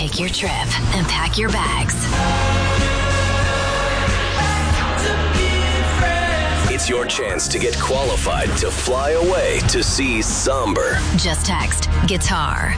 take your trip and pack your bags. It's your chance to get qualified to fly away to see Somber. Just text GUITAR,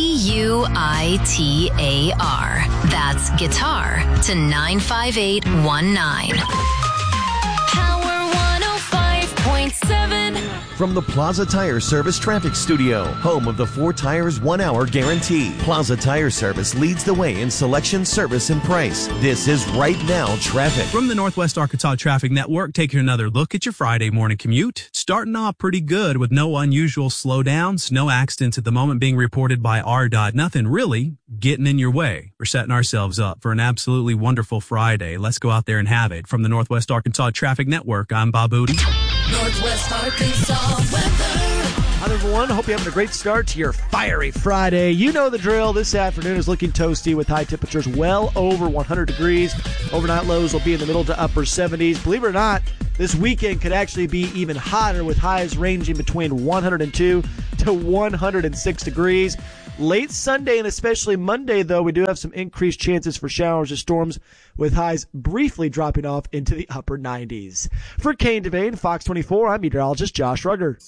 GUITAR. That's guitar to 95819. Power 105.7. From the Plaza Tire Service Traffic Studio, home of the 4 tires 1 hour guarantee. Plaza Tire Service leads the way in selection, service, and price. This is Right Now Traffic. From the Northwest Arkansas Traffic Network, taking another look at your Friday morning commute. Starting off pretty good with no unusual slowdowns, no accidents at the moment being reported by RDOT. Nothing really getting in your way. We're setting ourselves up for an absolutely wonderful Friday. Let's go out there and have it. From the Northwest Arkansas Traffic Network, I'm Bob Booty. Northwest Arkansas weather. Hi, everyone. Hope you're having a great start to your fiery Friday. You know the drill. This afternoon is looking toasty with high temperatures well over 100 degrees. Overnight lows will be in the middle to upper 70s. Believe it or not, this weekend could actually be even hotter with highs ranging between 102 to 106 degrees. Late Sunday and especially Monday, though, we do have some increased chances for showers or storms with highs briefly dropping off into the upper 90s. For Kane Devane, Fox 24, I'm meteorologist Josh Rugger.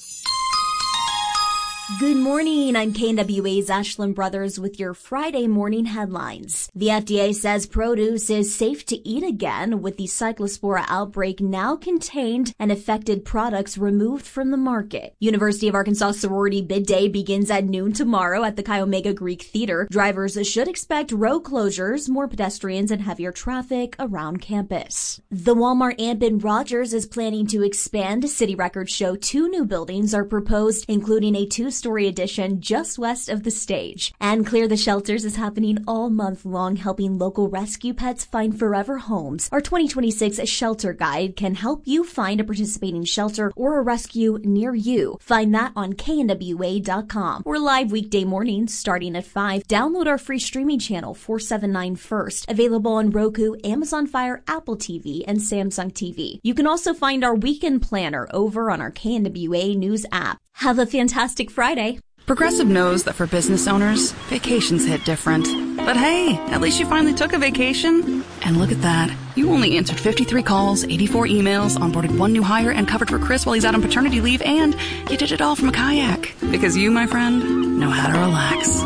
Good morning. I'm KNWA's Ashlyn Brothers with your Friday morning headlines. The FDA says produce is safe to eat again with the Cyclospora outbreak now contained and affected products removed from the market. University of Arkansas sorority bid day begins at noon tomorrow at the Chi Omega Greek Theater. Drivers should expect road closures, more pedestrians, and heavier traffic around campus. The Walmart Amp in Rogers is planning to expand. City records show 2 new buildings are proposed, including a 2-story addition just west of the stage. And Clear the Shelters is happening all month long, helping local rescue pets find forever homes. Our 2026 shelter guide can help you find a participating shelter or a rescue near you. Find that on knwa.com. We're live weekday mornings starting at 5. Download our free streaming channel 479 First, available on Roku, Amazon Fire, Apple TV, and Samsung TV. You can also find our weekend planner over on our KNWA News app. Have a fantastic Friday. Progressive knows that for business owners, vacations hit different. But hey, at least you finally took a vacation. And look at that. You only answered 53 calls, 84 emails, onboarded 1 new hire, and covered for Chris while he's out on paternity leave, and you did it all from a kayak. Because you, my friend, know how to relax.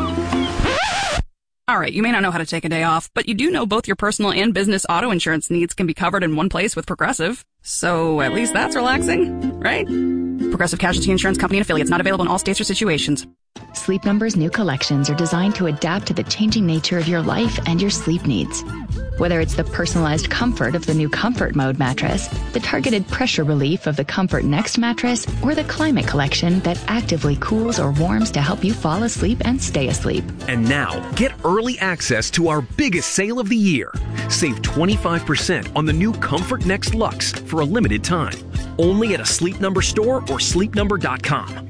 All right, you may not know how to take a day off, but you do know both your personal and business auto insurance needs can be covered in one place with Progressive. So at least that's relaxing, right? Progressive Casualty Insurance Company and affiliates, not available in all states or situations. Sleep Number's new collections are designed to adapt to the changing nature of your life and your sleep needs. Whether it's the personalized comfort of the new Comfort Mode mattress, the targeted pressure relief of the Comfort Next mattress, or the Climate Collection that actively cools or warms to help you fall asleep and stay asleep. And now, get early access to our biggest sale of the year. Save 25% on the new Comfort Next Luxe for a limited time. Only at a Sleep Number store or sleepnumber.com.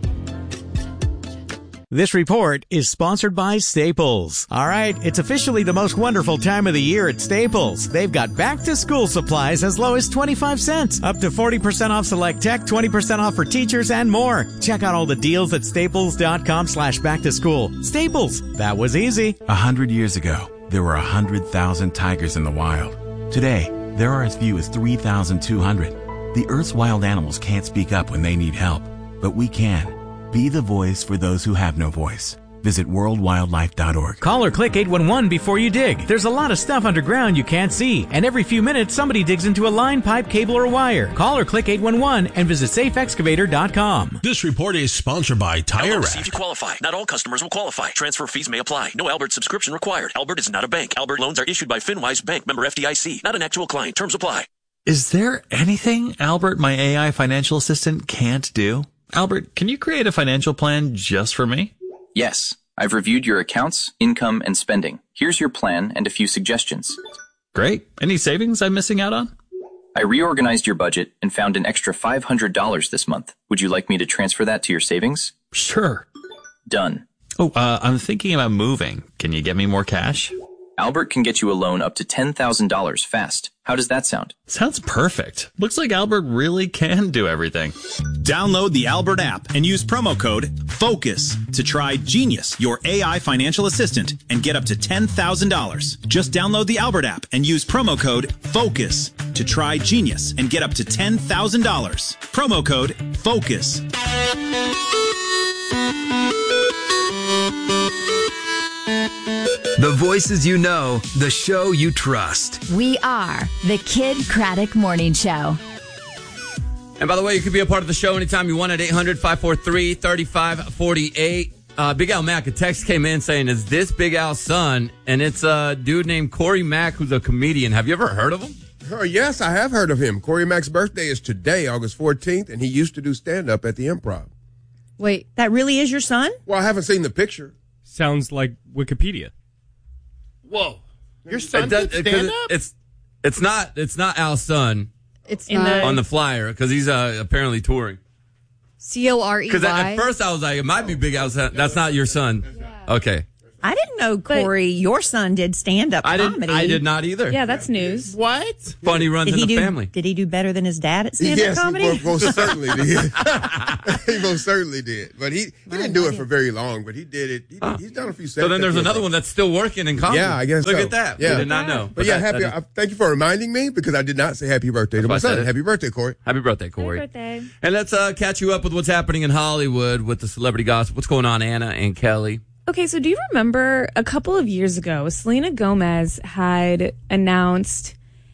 This report is sponsored by Staples. All right, it's officially the most wonderful time of the year at Staples. They've got back-to-school supplies as low as 25 cents, up to 40% off select tech, 20% off for teachers, and more. Check out all the deals at staples.com/back-to-school. Staples, that was easy. 100 years ago, there were 100,000 tigers in the wild. Today, there are as few as 3,200. The Earth's wild animals can't speak up when they need help, but we can. Be the voice for those who have no voice. Visit worldwildlife.org. Call or click 811 before you dig. There's a lot of stuff underground you can't see, and every few minutes somebody digs into a line, pipe, cable, or wire. Call or click 811 and visit safeexcavator.com. This report is sponsored by Tire See if Rack. you qualify. Not all customers will qualify. Transfer fees may apply. No Albert subscription required. Albert is not a bank. Albert loans are issued by FinWise Bank, member FDIC. Not an actual client. Terms apply. Is there anything Albert, my AI financial assistant, can't do? Albert, can you create a financial plan just for me? Yes. I've reviewed your accounts, income, and spending. Here's your plan and a few suggestions. Great. Any savings I'm missing out on? I reorganized your budget and found an extra $500 this month. Would you like me to transfer that to your savings? Sure. Done. Oh, I'm thinking about moving. Can you get me more cash? Albert can get you a loan up to $10,000 fast. How does that sound? Sounds perfect. Looks like Albert really can do everything. Download the Albert app and use promo code FOCUS to try Genius, your AI financial assistant, and get up to $10,000. Just download the Albert app and use promo code FOCUS to try Genius and get up to $10,000. Promo code FOCUS. The voices you know, the show you trust. We are the Kid Craddock Morning Show. And by the way, you can be a part of the show anytime you want at 800-543-3548. Big Al Mack, a text came in saying, is this Big Al's son? And it's a dude named Corey Mack, who's a comedian. Have you ever heard of him? Yes, I have heard of him. Corey Mack's birthday is today, August 14th, and he used to do stand-up at the Improv. Wait, that really is your son? Well, I haven't seen the picture. Sounds like Wikipedia. Whoa. Your son did stand up? It's not Al's son. It's not. On the flyer, because he's apparently touring. Corey. Because at first I was like, it might be Big Al's son. That's not your son. Yeah. Okay. I didn't know, Corey, your son did stand-up comedy. I did not either. Yeah, that's news. What? Funny runs in the family. Did he do better than his dad at stand-up comedy? Yes, he most certainly did. He most certainly did. But he didn't do it for very long, but he did it. He's done a few sets. So then there's another one that's still working in comedy. Yeah, I guess Look so. at that. Yeah. We did not know. But yeah, thank you for reminding me, because I did not say happy birthday to my son. Happy birthday, Corey. Happy birthday, Corey. Happy birthday. And let's catch you up with what's happening in Hollywood with the celebrity gossip. What's going on, Anna and Kelly? Okay, so do you remember a couple of years ago, Selena Gomez had announced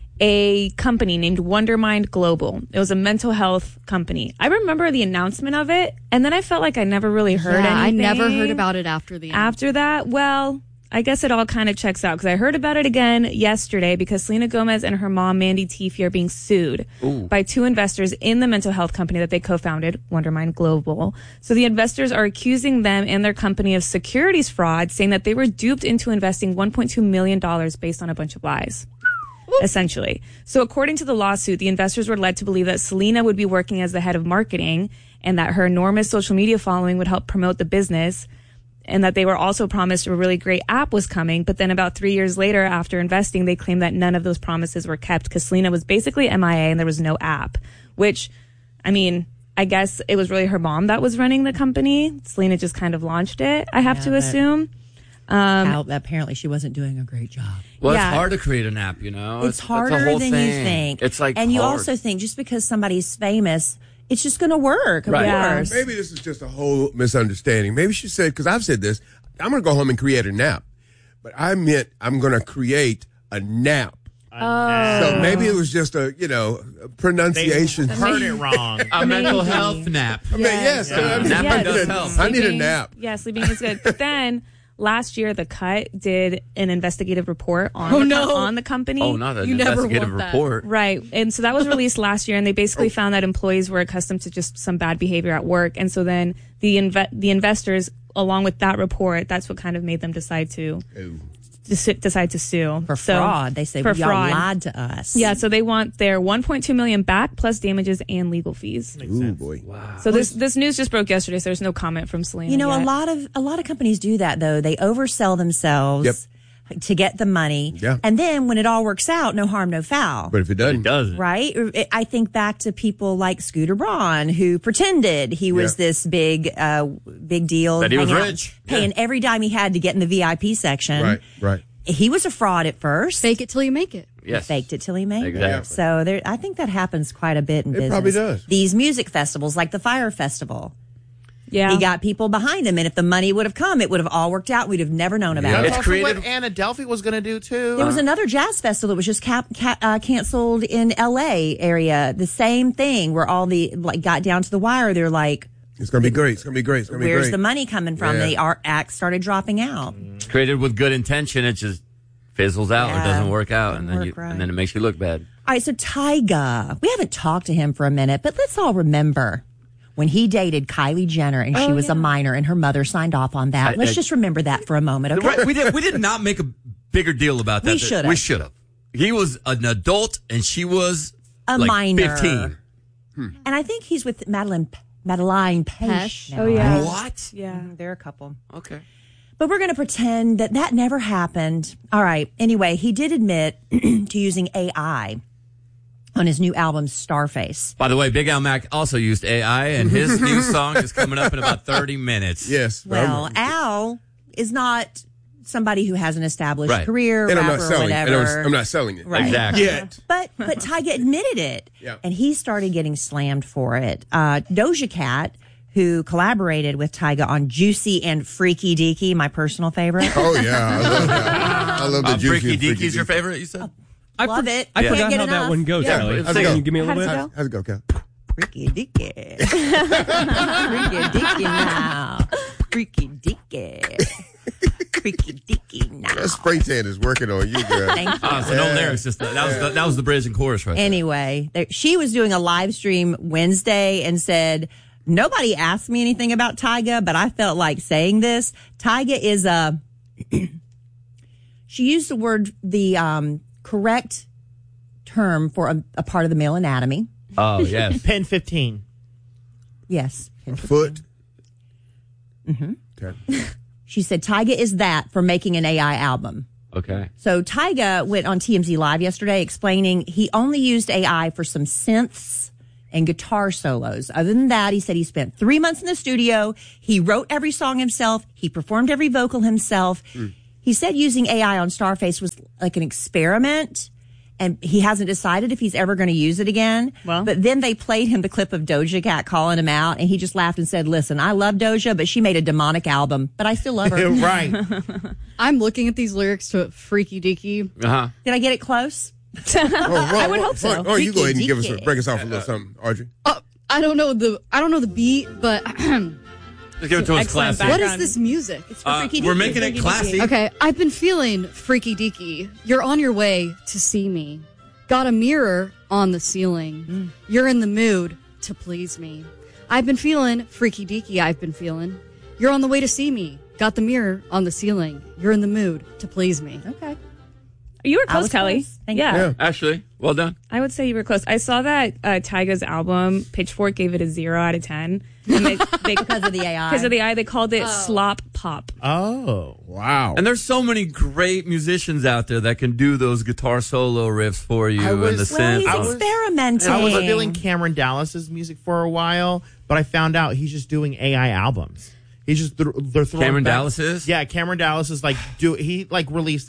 a company named Wondermind Global. It was a mental health company. I remember the announcement of it, and then I felt like I never really heard anything. I never heard about it after the After that, well, I guess it all kind of checks out, because I heard about it again yesterday because Selena Gomez and her mom, Mandy Teefey, are being sued by two investors in the mental health company that they co-founded, Wondermind Global. So the investors are accusing them and their company of securities fraud, saying that they were duped into investing $1.2 million based on a bunch of lies. Essentially. So according to the lawsuit, the investors were led to believe that Selena would be working as the head of marketing and that her enormous social media following would help promote the business, and that they were also promised a really great app was coming. But then about 3 years later, after investing, they claimed that none of those promises were kept because Selena was basically MIA and there was no app, which, I mean, I guess it was really her mom that was running the company. Selena just kind of launched it, I have to assume. Apparently she wasn't doing a great job. Well, it's hard to create an app, you know? It's harder than you think. It's like And you hard. also think just because somebody's famous, it's just going to work. Of Right. course. Maybe this is just a whole misunderstanding. Maybe she said, because I've said this, I'm going to go home and create a nap. But I meant I'm going to create a nap. So maybe it was just a pronunciation. They heard it wrong. A mental health nap. I mean, yes. Napping does help. I need a nap. Yeah, sleeping is good. But then last year, The Cut did an investigative report on the company. Oh, not an investigative report. Right. And so that was released last year, and they basically found that employees were accustomed to just some bad behavior at work. And so then the investors, along with that report, that's what kind of made them decide to sue. For fraud. They say, y'all lied to us. Yeah, so they want their $1.2 million back plus damages and legal fees. Ooh, boy. Wow. So this news just broke yesterday, so there's no comment from Selena. You know, yet. a lot of companies do that though. They oversell themselves to get the money. Yeah. And then when it all works out, no harm, no foul. But if it doesn't. Right? I think back to people like Scooter Braun, who pretended he was this big deal. That he was rich. Paying every dime he had to get in the VIP section. Right. He was a fraud at first. Fake it till you make it. Yes. Faked it till he made Exactly. it. So I think that happens quite a bit in business. It probably does. These music festivals, like the Fire Festival. Yeah. He got people behind him, and if the money would have come, it would have all worked out. We'd have never known about it. That's also what Anna Delphi was going to do, too. There was another jazz festival that was just canceled in L.A. area. The same thing, where all the got down to the wire. They're like, it's going to be great. It's going to be great. It's going to be great. where's the money coming from? Yeah. The art act started dropping out. Created with good intention, it just fizzles out or doesn't work out, and then right. and then it makes you look bad. All right, so Tyga, we haven't talked to him for a minute, but let's all remember when he dated Kylie Jenner and she was a minor and her mother signed off on that. Let's just remember that for a moment, okay? Right, we did not make a bigger deal about that. We should have. He was an adult and she was a like minor. 15. And I think he's with Madeline Pesh. Oh, yeah. What? Yeah. They're a couple. Okay. But we're going to pretend that never happened. All right. Anyway, he did admit to using AI on his new album, Starface. By the way, Big Al Mac also used AI, and his new song is coming up in about 30 minutes. Yes. Well, Al is not somebody who has an established Right. career, And I'm rapper, not selling it. whatever. And I'm not selling it. Right. Exactly. Yet. But Tyga admitted it. Yeah. And he started getting slammed for it. Doja Cat, who collaborated with Tyga on Juicy and Freaky Deaky, my personal favorite. Oh, yeah. I love that. I love the Juicy Freaky and Freaky Deaky's your favorite, you said? Love it. I Can't forgot get how enough. that one goes, Yeah. Kelly. How's it Can go? you give me a little bit? How's it go, Cal? Freaky Deaky. Freaky Deaky now. Freaky Deaky. Freaky Deaky now. That spray tan is working on you, girl. Thank you. So no lyrics. Just that was the bridge and chorus right there. Anyway, she was doing a live stream Wednesday and said, nobody asked me anything about Tyga, but I felt like saying this. Tyga is she used the correct term for a part of the male anatomy. Oh, yes. Pen 15. Yes. A foot. Mm-hmm. Okay. She said Tyga is that for making an AI album. Okay. So Tyga went on TMZ Live yesterday explaining he only used AI for some synths and guitar solos. Other than that, he said he spent 3 months in the studio. He wrote every song himself. He performed every vocal himself. He said using AI on Starface was like an experiment, and he hasn't decided if he's ever going to use it again. Well. But then they played him the clip of Doja Cat calling him out, and he just laughed and said, listen, I love Doja, but she made a demonic album, but I still love her. Right. I'm looking at these lyrics to Freaky Deaky. Uh-huh. Did I get it close? I would hope so. Oh, you go ahead and Freaky break us off a little something, Audrey. I don't know the beat, but Let's give it to us Excellent classy. what is this music? It's for Freaky We're Deaky. making it Freaky classy. Deaky. Okay, I've been feeling freaky deaky. You're on your way to see me. Got a mirror on the ceiling. You're in the mood to please me. I've been feeling freaky deaky. I've been feeling. You're on the way to see me. Got the mirror on the ceiling. You're in the mood to please me. Okay. You were I close, was Kelly. close. Thank you. Yeah. Actually, well done. I would say you were close. I saw that Tyga's album, Pitchfork gave it a 0 out of 10. And they Because of the AI. Because of the AI, they called it slop pop. Oh. Wow. And there's so many great musicians out there that can do those guitar solo riffs for you and the synth. He's experimenting. I was feeling Cameron Dallas's music for a while, but I found out he's just doing AI albums. He's just they're throwing Cameron back- Dallas is? Yeah, Cameron Dallas is he released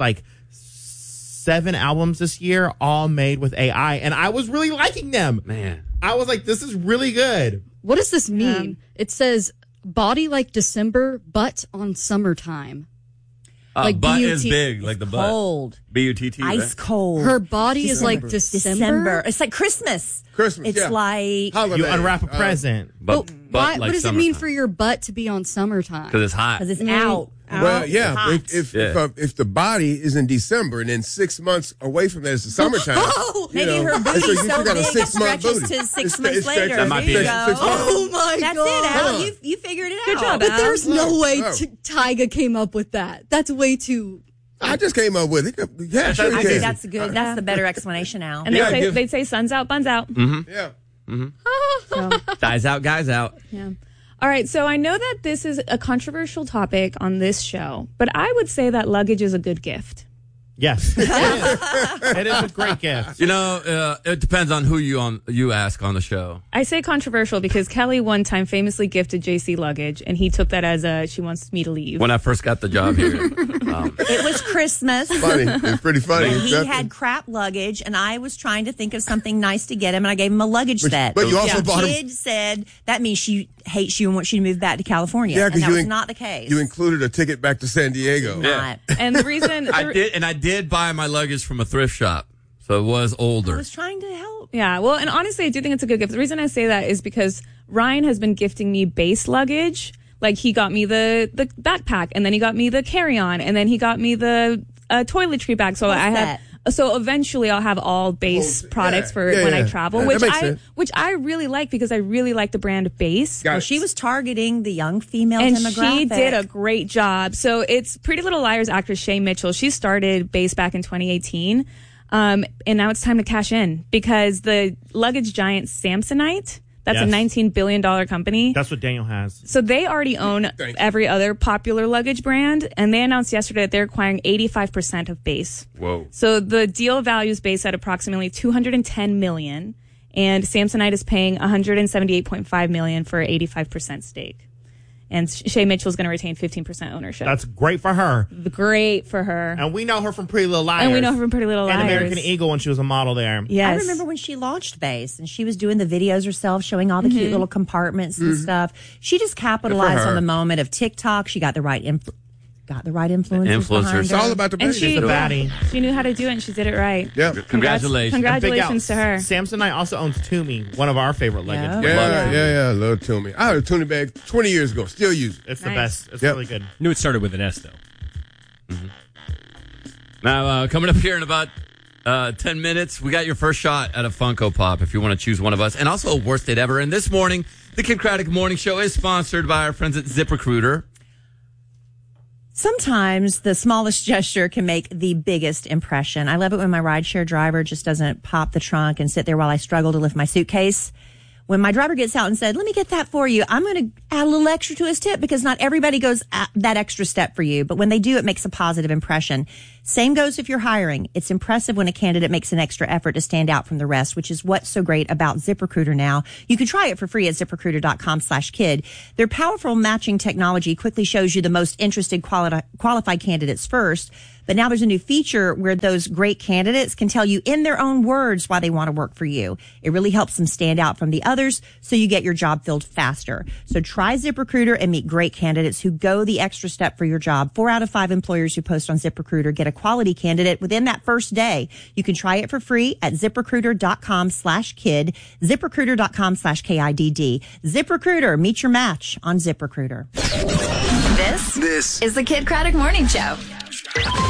7 albums this year, all made with AI, and I was really liking them. Man, I was like, this is really good. What does this mean? It says body like December, butt on summertime. Like butt is B-U-T. big, like the butt. Cold. B-U-T-T, Ice right? cold. Her body is like December. It's like Christmas. Christmas, It's yeah. like Holiday. You unwrap a present. But Why, like what does it mean for your butt to be on summertime? Because it's hot. because it's out. Well, yeah. Hot. If the body is in December and then 6 months away from that is the summertime. Maybe her booty's you so got a big it 6 month stretches booty. to 6 It months stretches later. That might There be you it. go. 6 months. Oh my That's god! it, Al. Huh. You figured it Good out. job, But Al. there's no way Oh. Tyga came up with that. That's way too. I just came up with it. Yeah, sure I you think can. that's good. That's the better explanation, Al. And Yeah, they'd say sun's out, buns out. Yeah. Guys out, guys out. Yeah. All right, so I know that this is a controversial topic on this show, but I would say that luggage is a good gift. Yes. It is a great gift. You know, it depends on who you ask on the show. I say controversial because Kelly one time famously gifted JC luggage, and he took that as she wants me to leave. When I first got the job here. It was Christmas. Funny. It's pretty funny. And he Definitely. had crap luggage, and I was trying to think of something nice to get him, and I gave him a luggage set. but you also the bought him- kid said that means she hates you and wants you to move back to California. Yeah, and because that was not the case. You included a ticket back to San Diego. Not. And the reason I did buy my luggage from a thrift shop, so it was older. I was trying to help. Yeah, well, and honestly, I do think it's a good gift. The reason I say that is because Ryan has been gifting me base luggage. Like, he got me the backpack, and then he got me the carry-on, and then he got me the toiletry bag. So So eventually, I'll have all base products for when I travel, Yeah, that makes sense. which I really like because I really like the brand Base. Well, she was targeting the young female And demographic. she did a great job. So it's Pretty Little Liars actress Shay Mitchell. She started Base back in 2018. And now it's time to cash in because the luggage giant Samsonite, That's a $19 billion company. That's what Daniel has. So they already own every other popular luggage brand, and they announced yesterday that they're acquiring 85% of Base. Whoa. So the deal values Base at approximately $210 million, and Samsonite is paying $178.5 million for an 85% stake. And Shay Mitchell's going to retain 15% ownership. That's great for her. Great for her. And we know her from Pretty Little Liars. And we know her from Pretty Little Liars. And American Eagle when she was a model there. Yes. I remember when she launched Base and she was doing the videos herself, showing all the cute little compartments and stuff. She just capitalized on the moment of TikTok. She got the right influencers. It's all about the and baby. she, the baddie. She knew how to do it, and she did it right. Yeah. Congratulations. Congratulations to her. Samsonite also owns Tumi, one of our favorite luggage. Yeah, I love Tumi. I had a Tumi bag 20 years ago. Still use it. It's the best. It's really good. Knew it started with an S, though. Now, coming up here in about 10 minutes, we got your first shot at a Funko Pop if you want to choose one of us. And also a worst date ever. And this morning, the Kid Craddock Morning Show is sponsored by our friends at ZipRecruiter. Sometimes the smallest gesture can make the biggest impression. I love it when my rideshare driver just doesn't pop the trunk and sit there while I struggle to lift my suitcase. When my driver gets out and said, let me get that for you, I'm going to add a little extra to his tip because not everybody goes that extra step for you. But when they do, it makes a positive impression. Same goes if you're hiring. It's impressive when a candidate makes an extra effort to stand out from the rest, which is what's so great about ZipRecruiter now. You can try it for free at ZipRecruiter.com/kid. Their powerful matching technology quickly shows you the most interested qualified candidates first. But now there's a new feature where those great candidates can tell you in their own words why they want to work for you. It really helps them stand out from the others so you get your job filled faster. So try ZipRecruiter and meet great candidates who go the extra step for your job. 4 out of 5 employers who post on ZipRecruiter get a quality candidate within that first day. You can try it for free at ZipRecruiter.com/kid, ZipRecruiter.com/KIDD. ZipRecruiter, meet your match on ZipRecruiter. This is the Kid Craddock Morning Show.